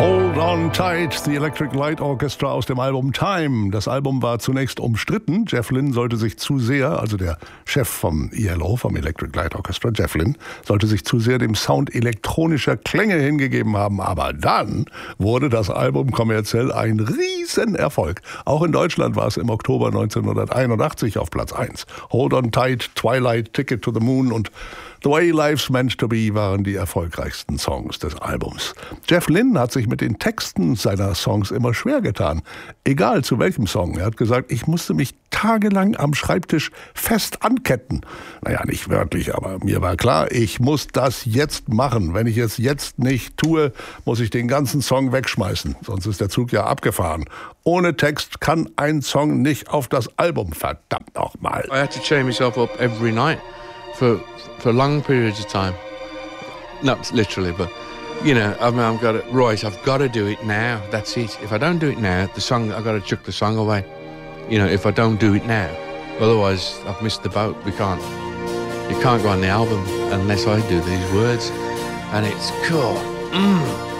Hold on tight, the Electric Light Orchestra aus dem Album Time. Das Album war zunächst umstritten. Jeff Lynne sollte sich zu sehr, also der Chef vom ELO, vom Electric Light Orchestra, Jeff Lynne, sollte sich zu sehr dem Sound elektronischer Klänge hingegeben haben. Aber dann wurde das Album kommerziell ein Riesenerfolg. Auch in Deutschland war es im Oktober 1981 auf Platz 1. Hold on tight, Twilight, Ticket to the Moon und The Way Life's Meant to Be waren die erfolgreichsten Songs des Albums. Jeff Lynne hat sich mit den Texten seiner Songs immer schwer getan. Egal zu welchem Song. Er hat gesagt, ich musste mich tagelang am Schreibtisch fest anketten. Naja, nicht wörtlich, aber mir war klar, ich muss das jetzt machen. Wenn ich es jetzt nicht tue, muss ich den ganzen Song wegschmeißen. Sonst ist der Zug ja abgefahren. Ohne Text kann ein Song nicht auf das Album, verdammt nochmal. I had to chain myself up every night for long periods of time. Not literally, but, you know, I've got it, Royce, I've got to do it now. That's it. If I don't do it now, I've got to chuck the song away. You know, if I don't do it now. Otherwise, I've missed the boat. You can't go on the album unless I do these words. And it's cool.